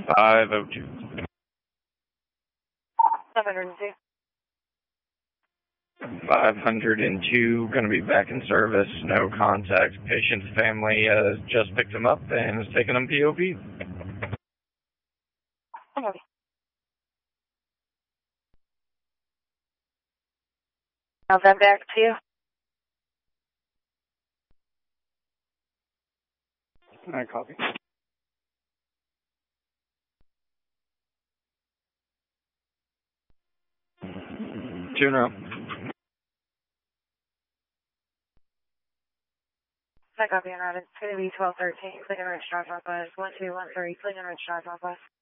502. 502. 502, going to be back in service, no contact. Patient's family just picked him up and is taking him POP. Okay. I'll send back to you. I copy. General. I copy on route. It's going to be 1213. Clean and Ridge Drive Northwest. 1213. Clean and Ridge Drive Northwest.